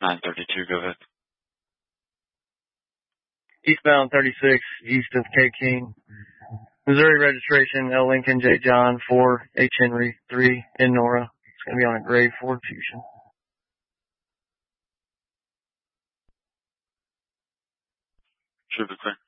932, go ahead. Eastbound 36, east of K King. Missouri registration, L. Lincoln, J. John, 4, H. Henry, 3, in Nora. It's going to be on a grade 4 fusion. Should be clear.